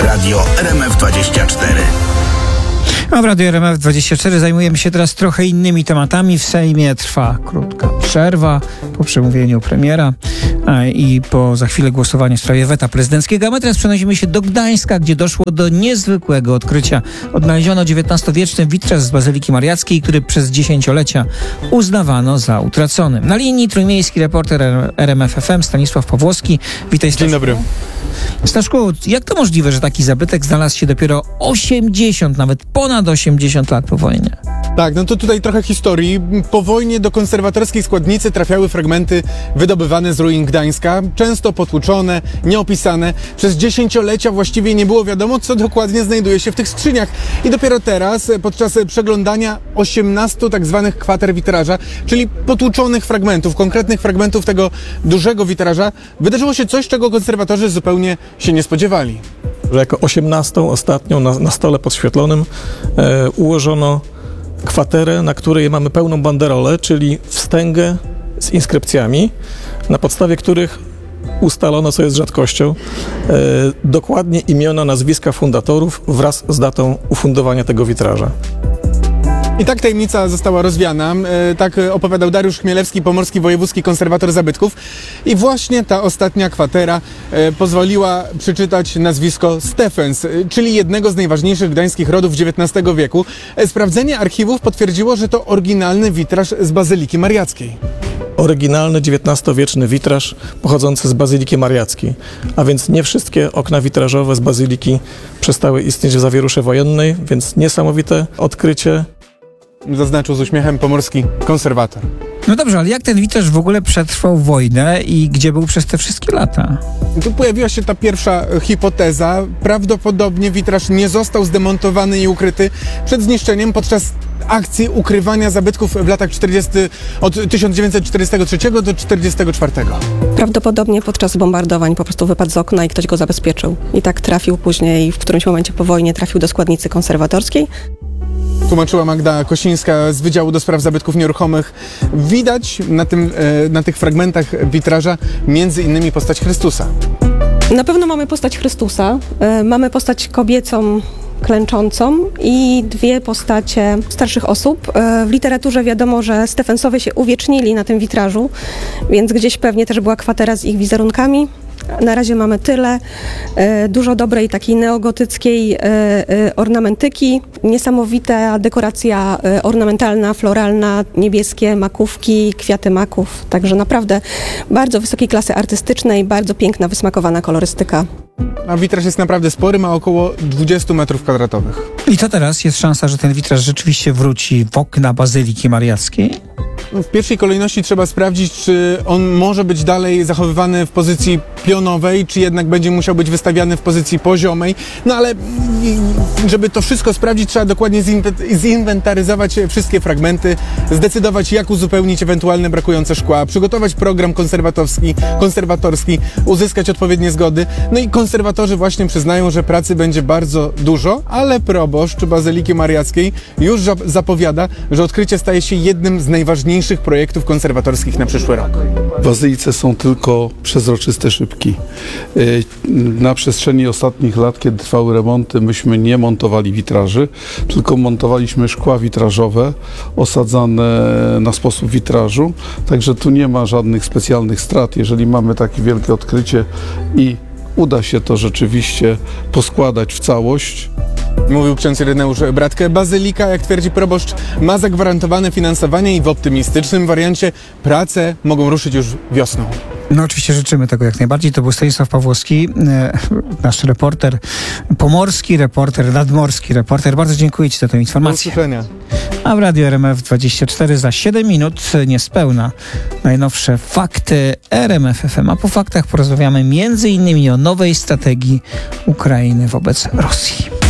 Radio RMF24. A w Radiu RMF24 zajmujemy się teraz trochę innymi tematami. W Sejmie trwa krótka przerwa po przemówieniu premiera i po za chwilę głosowaniu w sprawie weta prezydenckiego. A my teraz przenosimy się do Gdańska, gdzie doszło do niezwykłego odkrycia. Odnaleziono XIX-wieczny witraż z Bazyliki Mariackiej, który przez dziesięciolecia uznawano za utracony. Na linii trójmiejski reporter RMF FM Stanisław Pawłowski. Witaj, Staszku. Dzień dobry. Staszku, jak to możliwe, że taki zabytek znalazł się dopiero 80, nawet ponad 80 lat po wojnie? Tak, no to tutaj trochę historii. Po wojnie do konserwatorskiej składnicy trafiały fragmenty wydobywane z ruin Gdańska, często potłuczone, nieopisane. Przez dziesięciolecia właściwie nie było wiadomo, co dokładnie znajduje się w tych skrzyniach. I dopiero teraz, podczas przeglądania 18 tak zwanych kwater witraża, czyli potłuczonych fragmentów, konkretnych fragmentów tego dużego witraża, wydarzyło się coś, czego konserwatorzy zupełnie się nie spodziewali. Że jako 18 ostatnią na stole podświetlonym ułożono kwaterę, na której mamy pełną banderolę, czyli wstęgę z inskrypcjami, na podstawie których ustalono, co jest rzadkością, dokładnie imiona, nazwiska fundatorów wraz z datą ufundowania tego witraża. I tak tajemnica została rozwiana, tak opowiadał Dariusz Chmielewski, pomorski wojewódzki konserwator zabytków. I właśnie ta ostatnia kwatera pozwoliła przeczytać nazwisko Steffens, czyli jednego z najważniejszych gdańskich rodów XIX wieku. Sprawdzenie archiwów potwierdziło, że to oryginalny witraż z Bazyliki Mariackiej. Oryginalny XIX-wieczny witraż pochodzący z Bazyliki Mariackiej, a więc nie wszystkie okna witrażowe z Bazyliki przestały istnieć w zawierusze wojennej, więc niesamowite odkrycie. Zaznaczył z uśmiechem pomorski konserwator. No dobrze, ale jak ten witraż w ogóle przetrwał wojnę i gdzie był przez te wszystkie lata? Tu pojawiła się ta pierwsza hipoteza. Prawdopodobnie witraż nie został zdemontowany i ukryty przed zniszczeniem podczas akcji ukrywania zabytków w latach 40, od 1943 do 1944. Prawdopodobnie podczas bombardowań po prostu wypadł z okna i ktoś go zabezpieczył. I tak trafił później, w którymś momencie po wojnie trafił do składnicy konserwatorskiej. Tłumaczyła Magda Kosińska z Wydziału do Spraw Zabytków Nieruchomych. Widać na tych fragmentach witraża między innymi postać Chrystusa. Na pewno mamy postać Chrystusa, mamy postać kobiecą klęczącą i dwie postacie starszych osób. W literaturze wiadomo, że Steffensowie się uwiecznili na tym witrażu, więc gdzieś pewnie też była kwatera z ich wizerunkami. Na razie mamy tyle, dużo dobrej takiej neogotyckiej ornamentyki, niesamowita dekoracja ornamentalna, floralna, niebieskie makówki, kwiaty maków, także naprawdę bardzo wysokiej klasy artystycznej, bardzo piękna, wysmakowana kolorystyka. A witraż jest naprawdę spory, ma około 20 metrów kwadratowych. I co teraz? Jest szansa, że ten witraż rzeczywiście wróci w okna Bazyliki Mariackiej? W pierwszej kolejności trzeba sprawdzić, czy on może być dalej zachowywany w pozycji pionowej, czy jednak będzie musiał być wystawiany w pozycji poziomej. No ale żeby to wszystko sprawdzić, trzeba dokładnie zinwentaryzować wszystkie fragmenty, zdecydować, jak uzupełnić ewentualne brakujące szkła, przygotować program konserwatorski, uzyskać odpowiednie zgody. No i konserwatorzy właśnie przyznają, że pracy będzie bardzo dużo, ale proboszcz Bazyliki Mariackiej już zapowiada, że odkrycie staje się jednym z najważniejszych projektów konserwatorskich na przyszły rok. W bazylice są tylko przezroczyste szybki. Na przestrzeni ostatnich lat, kiedy trwały remonty, myśmy nie montowali witraży, tylko montowaliśmy szkła witrażowe osadzane na sposób witrażu. Także tu nie ma żadnych specjalnych strat. Jeżeli mamy takie wielkie odkrycie i uda się to rzeczywiście poskładać w całość. Mówił ksiądz Ireneusz Bratkę. Bazylika, jak twierdzi proboszcz, ma zagwarantowane finansowanie i w optymistycznym wariancie prace mogą ruszyć już wiosną. No oczywiście życzymy tego jak najbardziej. To był Stanisław Pawłowski, nasz reporter, pomorski reporter, nadmorski reporter. Bardzo dziękuję Ci za tę informację. Do usłyszenia. A w Radiu RMF24 za 7 minut niespełna najnowsze fakty RMF FM. A po faktach porozmawiamy m.in. o nowej strategii Ukrainy wobec Rosji.